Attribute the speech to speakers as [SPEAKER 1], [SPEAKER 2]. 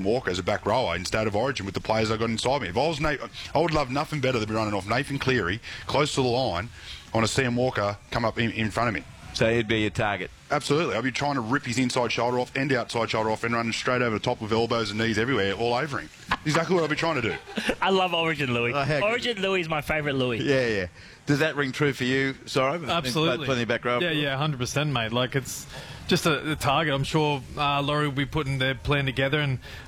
[SPEAKER 1] Walker as a back rower in State of Origin with the players I got inside me. If I was I would love nothing better than be running off Nathan Cleary close to the line on a Sam Walker come up in front of me.
[SPEAKER 2] So he'd be your target?
[SPEAKER 1] Absolutely. I'd be trying to rip his inside shoulder off and outside shoulder off and run straight over the top with elbows and knees everywhere, all over him. Exactly what I'd be trying to do.
[SPEAKER 3] I love Origin Louis. Origin Louis is my favourite Louis.
[SPEAKER 2] Yeah, yeah. Does that ring true for you, Sorrow?
[SPEAKER 4] Absolutely.
[SPEAKER 2] Plenty of back row.
[SPEAKER 4] Yeah, 100%, mate. Like, it's just a target. I'm sure Laurie will be putting their plan together, and